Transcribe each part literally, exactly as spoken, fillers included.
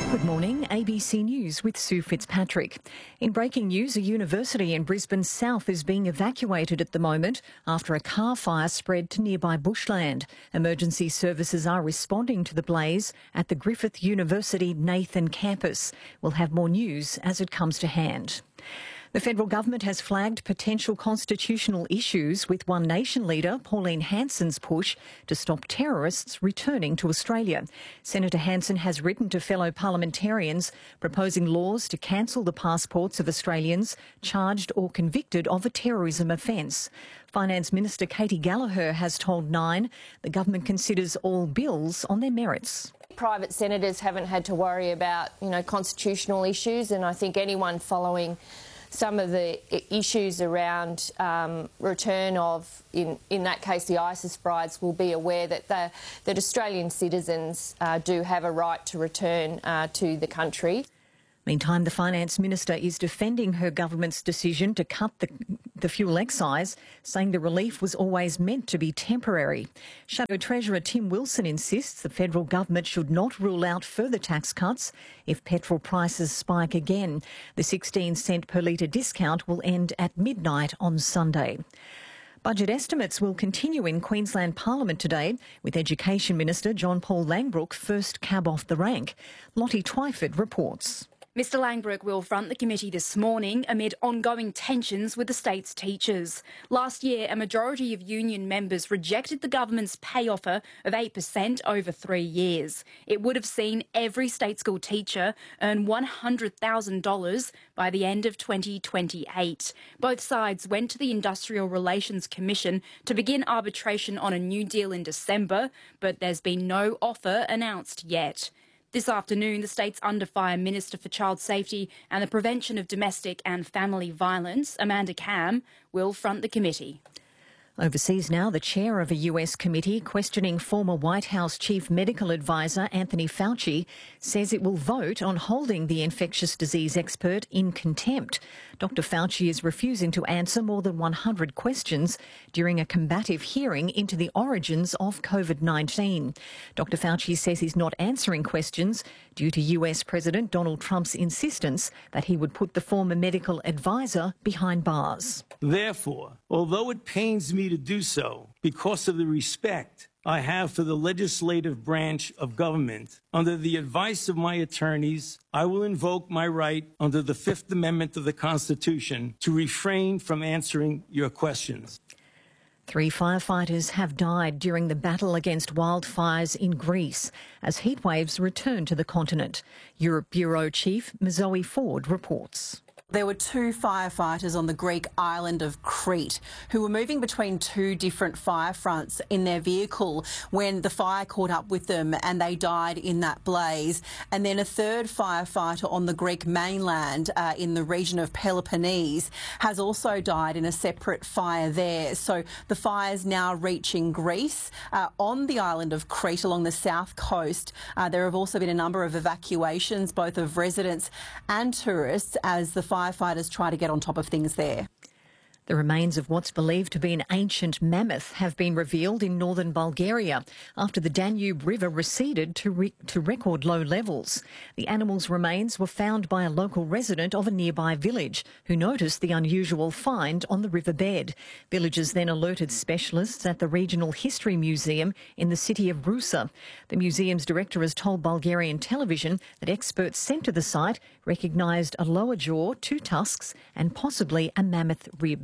Good morning, A B C News with Sue Fitzpatrick. In breaking news, a university in Brisbane South is being evacuated at the moment after a car fire spread to nearby bushland. Emergency services are responding to the blaze at the Griffith University Nathan campus. We'll have more news as it comes to hand. The federal government has flagged potential constitutional issues with One Nation leader Pauline Hanson's push to stop terrorists returning to Australia. Senator Hanson has written to fellow parliamentarians proposing laws to cancel the passports of Australians charged or convicted of a terrorism offence. Finance Minister Katy Gallagher has told Nine the government considers all bills on their merits. Private senators haven't had to worry about, you know, constitutional issues, and I think anyone following some of the issues around um, return of, in, in that case, the ISIS brides will be aware that, the, that Australian citizens uh, do have a right to return uh, to the country. Meantime, the Finance Minister is defending her government's decision to cut the, the fuel excise, saying the relief was always meant to be temporary. Shadow Treasurer Tim Wilson insists the federal government should not rule out further tax cuts if petrol prices spike again. The sixteen cent per litre discount will end at midnight on Sunday. Budget estimates will continue in Queensland Parliament today, with Education Minister John Paul Langbroek first cab off the rank. Lottie Twyford reports. Mister Langbroek will front the committee this morning amid ongoing tensions with the state's teachers. Last year, a majority of union members rejected the government's pay offer of eight percent over three years. It would have seen every state school teacher earn one hundred thousand dollars by the end of twenty twenty-eight. Both sides went to the Industrial Relations Commission to begin arbitration on a new deal in December, but there's been no offer announced yet. This afternoon, the state's Under Fire Minister for Child Safety and the Prevention of Domestic and Family Violence, Amanda Cam, will front the committee. Overseas now, the chair of a U S committee questioning former White House chief medical advisor Anthony Fauci says it will vote on holding the infectious disease expert in contempt. Doctor Fauci is refusing to answer more than one hundred questions during a combative hearing into the origins of COVID nineteen. Doctor Fauci says he's not answering questions due to U S President Donald Trump's insistence that he would put the former medical advisor behind bars. Therefore, although it pains me to do so because of the respect I have for the legislative branch of government, under the advice of my attorneys, I will invoke my right under the Fifth Amendment of the Constitution to refrain from answering your questions. Three firefighters have died during the battle against wildfires in Greece as heatwaves return to the continent. Europe Bureau Chief Zoe Ford reports. There were two firefighters on the Greek island of Crete who were moving between two different fire fronts in their vehicle when the fire caught up with them and they died in that blaze. And then a third firefighter on the Greek mainland uh, in the region of Peloponnese has also died in a separate fire there. So the fire's now reaching Greece. Uh, on the island of Crete along the south coast, uh, there have also been a number of evacuations, both of residents and tourists, as the fire firefighters try to get on top of things there. The remains of what's believed to be an ancient mammoth have been revealed in northern Bulgaria after the Danube River receded to, re to record low levels. The animal's remains were found by a local resident of a nearby village who noticed the unusual find on the riverbed. Villagers then alerted specialists at the Regional History Museum in the city of Rusa. The museum's director has told Bulgarian television that experts sent to the site recognised a lower jaw, two tusks and possibly a mammoth rib.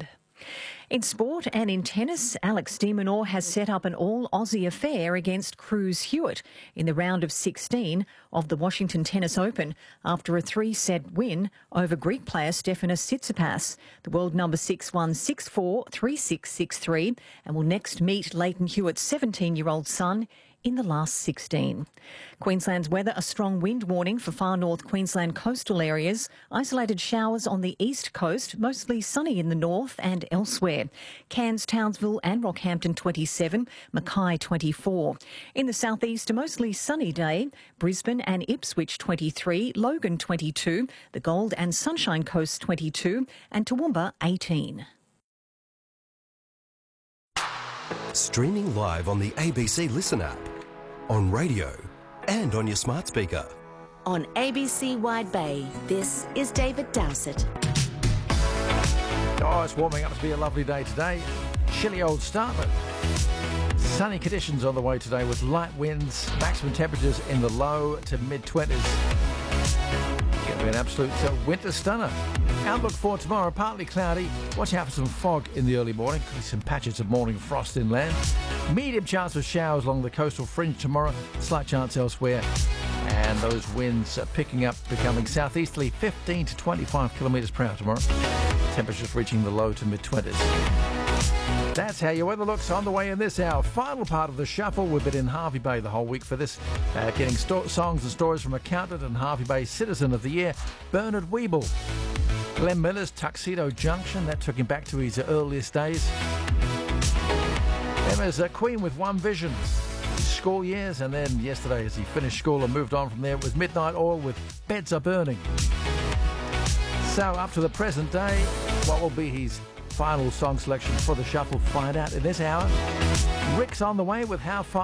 In sport and in tennis, Alex de Minaur has set up an all-Aussie affair against Cruz Hewitt in the round of sixteen of the Washington Tennis Open after a three-set win over Greek player Stefanos Tsitsipas. The world number six won six four, three six, six three and will next meet Leighton Hewitt's seventeen-year-old son in the last sixteen. Queensland's weather, a strong wind warning for far north Queensland coastal areas. Isolated showers on the east coast, mostly sunny in the north and elsewhere. Cairns, Townsville and Rockhampton twenty-seven, Mackay twenty-four. In the southeast, a mostly sunny day. Brisbane and Ipswich twenty-three, Logan twenty-two, the Gold and Sunshine Coast twenty-two and Toowoomba eighteen. Streaming live on the A B C Listen app, on radio and on your smart speaker. On A B C Wide Bay, this is David Dowsett. Oh, it's warming up to be a lovely day today. Chilly old start, but sunny conditions on the way today with light winds, maximum temperatures in the low to mid-twenties. Going to be an absolute uh, winter stunner. Outlook for tomorrow, partly cloudy. Watch out for some fog in the early morning. Could be some patches of morning frost inland. Medium chance of showers along the coastal fringe tomorrow. Slight chance elsewhere. And those winds are picking up, becoming southeasterly, fifteen to twenty-five kilometres per hour tomorrow. Temperatures reaching the low to mid-twenties. That's how your weather looks on the way in this hour. Final part of the shuffle. We've been in Hervey Bay the whole week for this. Uh, getting sto- songs and stories from accountant and Hervey Bay Citizen of the Year, Bernard Weeble. Glenn Miller's Tuxedo Junction, that took him back to his earliest days. Emma's a Queen with One Vision. School years, and then yesterday as he finished school and moved on from there, it was Midnight Oil with Beds Are Burning. So up to the present day, what will be his final song selection for the shuffle? Find out in this hour. Rick's on the way with How Far